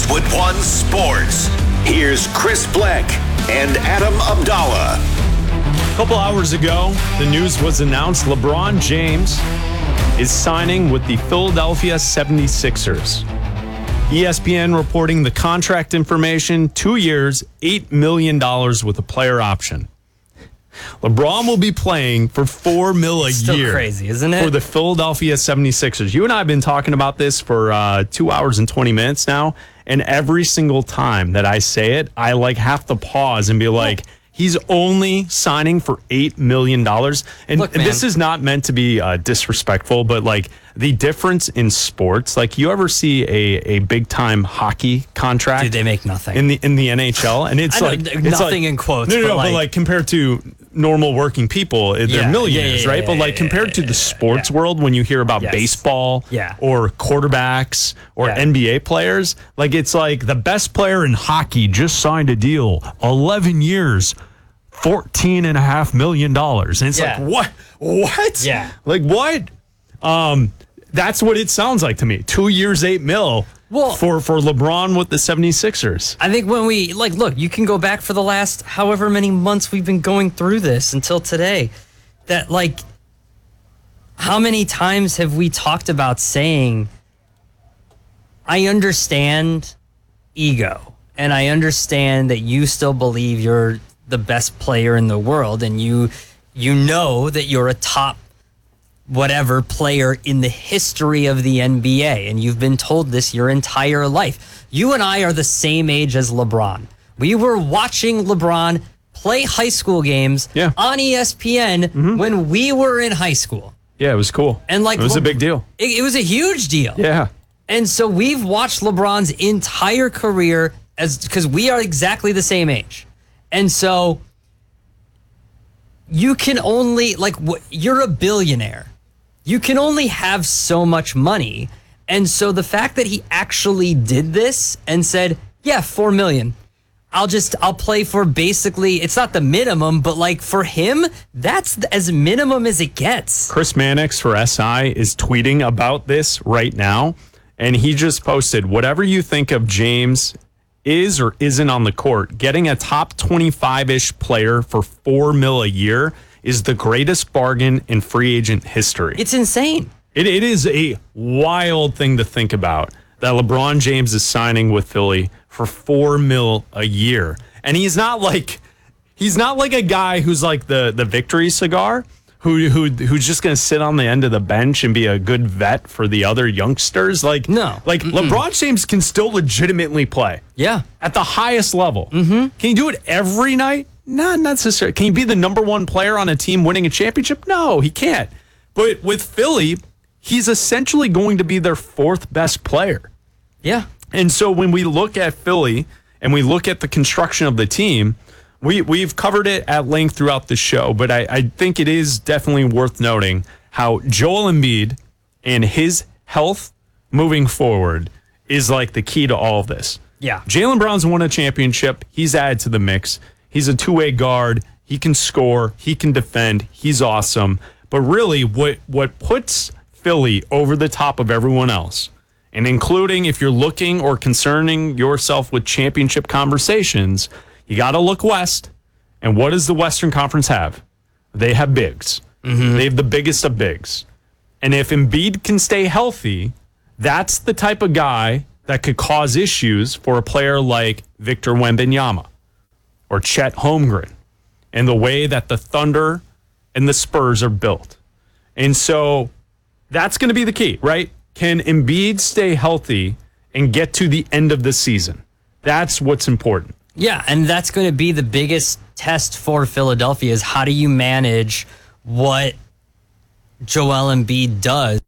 with One Sports. Here's Chris Bleck and Adam Abdallah. A couple hours ago, the news was announced LeBron James is signing with the Philadelphia 76ers. ESPN reporting the contract information, 2 years, $8 million with a player option. LeBron will be playing for $4 million a year. Still crazy, isn't it? For the Philadelphia 76ers. You and I have been talking about this for 2 hours and 20 minutes now, and every single time that I say it, I have to pause and be like, he's only signing for $8 million. And Look, man, this is not meant to be disrespectful, but the difference in sports, you ever see a big time hockey contract? Dude, they make nothing in the NHL, and it's nothing in quotes. No, but compared to normal working people, they're millionaires, right? But compared to the sports world, when you hear about baseball or quarterbacks or NBA players, it's the best player in hockey just signed a deal, 11 years. $14.5 million. And it's what? What? Yeah. What? That's what it sounds like to me. 2 years, $8 million for LeBron with the 76ers. I think when we, look, you can go back for the last however many months we've been going through this until today. That, how many times have we talked about saying, I understand ego, and I understand that you still believe you're the best player in the world, and you know that you're a top whatever player in the history of the NBA, and you've been told this your entire life. You and I are the same age as LeBron. We were watching LeBron play high school games on ESPN when we were in high school. Yeah, it was cool. And it was a big deal. It was a huge deal. Yeah. And so we've watched LeBron's entire career because we are exactly the same age. And so you can only, you're a billionaire. You can only have so much money. And so the fact that he actually did this and said, $4 million. I'll play for basically, it's not the minimum, but for him, that's as minimum as it gets. Chris Mannix for SI is tweeting about this right now. And he just posted, whatever you think of James is or isn't on the court, getting a top 25-ish player for $4 million a year is the greatest bargain in free agent history. It's insane. It is a wild thing to think about that LeBron James is signing with Philly for $4 million a year. And he's not like a guy who's the victory cigar who's just going to sit on the end of the bench and be a good vet for the other youngsters. No. LeBron James can still legitimately play. Yeah. At the highest level. Mm-hmm. Can he do it every night? Not necessarily. Can he be the number one player on a team winning a championship? No, he can't. But with Philly, he's essentially going to be their fourth best player. Yeah. And so when we look at Philly and we look at the construction of the team, we've covered it at length throughout the show, but I think it is definitely worth noting how Joel Embiid and his health moving forward is the key to all of this. Yeah. Jaylen Brown's won a championship. He's added to the mix. He's a two-way guard. He can score. He can defend. He's awesome. But really, what puts Philly over the top of everyone else, and including if you're looking or concerning yourself with championship conversations, you got to look west. And what does the Western Conference have? They have bigs. Mm-hmm. They have the biggest of bigs. And if Embiid can stay healthy, that's the type of guy that could cause issues for a player like Victor Wembanyama or Chet Holmgren and the way that the Thunder and the Spurs are built. And so that's going to be the key, right? Can Embiid stay healthy and get to the end of the season? That's what's important. Yeah, and that's going to be the biggest test for Philadelphia is how do you manage what Joel Embiid does